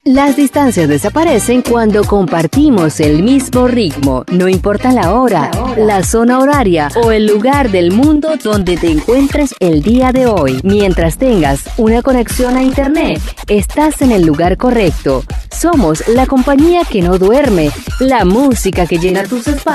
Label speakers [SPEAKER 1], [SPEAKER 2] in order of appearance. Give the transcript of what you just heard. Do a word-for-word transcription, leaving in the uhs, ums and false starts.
[SPEAKER 1] Las distancias desaparecen cuando compartimos el mismo ritmo, no importa la hora, la zona horaria o el lugar del mundo donde te encuentres el día de hoy. Mientras tengas una conexión a internet, estás en el lugar correcto. Somos la compañía que no duerme, la música que llena tus espacios.